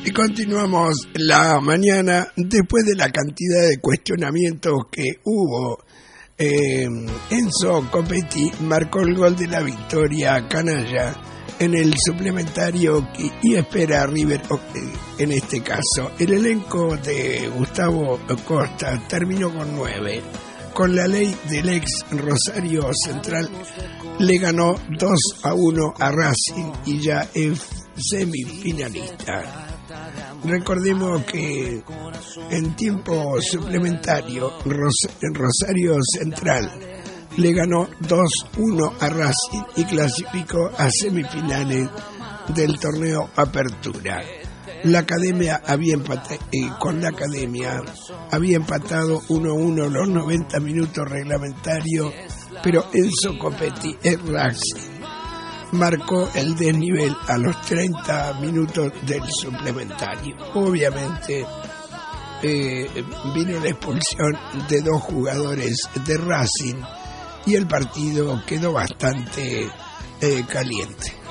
Y continuamos la mañana después de la cantidad de cuestionamientos que hubo. Enzo Copetti marcó el gol de la victoria canalla en el suplementario y espera a River en este caso. El elenco de Gustavo Costa terminó con 9. Con la ley del ex Rosario Central le ganó 2-1 a Racing y ya es semifinalista. Recordemos que en tiempo suplementario Rosario Central le ganó 2-1 a Racing y clasificó a semifinales del torneo Apertura. La Academia con la Academia había empatado 1-1 los 90 minutos reglamentarios, pero Enzo Copetti en Racing marcó el desnivel a los 30 minutos del suplementario. Obviamente vino la expulsión de 2 jugadores de Racing y el partido quedó bastante caliente.